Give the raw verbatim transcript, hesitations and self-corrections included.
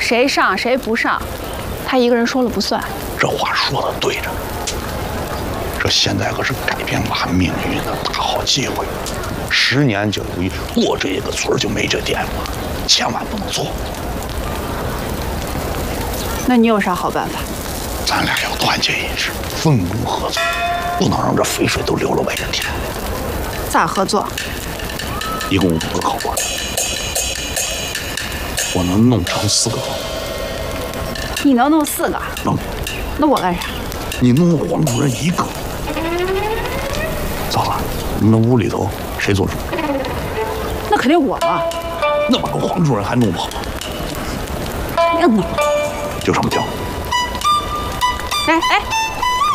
谁上谁不上，他一个人说了不算。 这话说的对着，这现在可是改变俺命运的大好机会。十年就有余，过这个村就没这店了，千万不能错。 那你有啥好办法？ 咱俩要团结一致，分工合作，不能让这肥水都流了外人田。 咋合作？ 一共五个考官，我能弄成四个。 你能弄四个？ 能。 那我干啥？ 你弄黄主任一个。咋了？你们屋里头谁做主？ 那肯定我嘛。 那么个黄主任还弄不好？ 硬弄。 就这么定。 哎哎。